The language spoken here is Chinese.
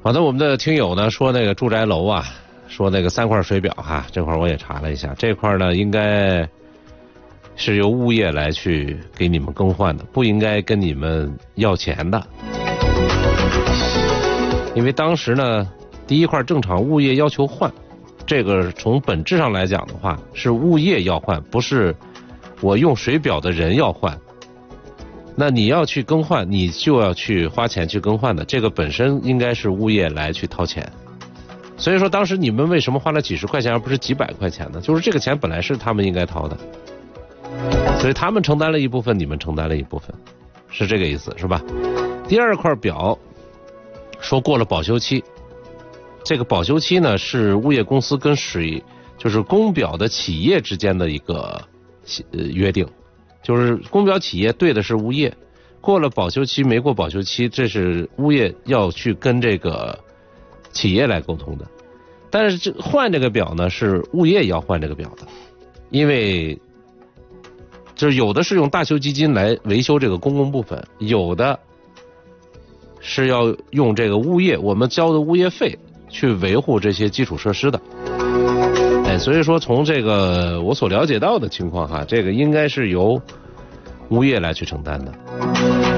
好的，我们的听友呢说那个住宅楼啊，说那个3块水表哈，这块我也查了一下，这块呢应该是由物业来去给你们更换的，不应该跟你们要钱的。因为当时呢，第一块正常物业要求换，这个从本质上来讲的话，是物业要换，不是我用水表的人要换。那你要去更换，你就要去花钱去更换的，这个本身应该是物业来去掏钱。所以说当时你们为什么花了几十块钱而不是几百块钱呢？就是这个钱本来是他们应该掏的，所以他们承担了一部分，你们承担了一部分，是这个意思是吧？第二块表说过了保修期，这个保修期呢是物业公司跟就是供表的企业之间的一个约定，就是供表企业对的是物业，过了保修期没过保修期，这是物业要去跟这个企业来沟通的。但是换这个表呢是物业要换这个表的，因为就是有的是用大修基金来维修这个公共部分，有的是要用这个物业我们交的物业费去维护这些基础设施的。所以说从这个我所了解到的情况哈，这个应该是由物业来去承担的。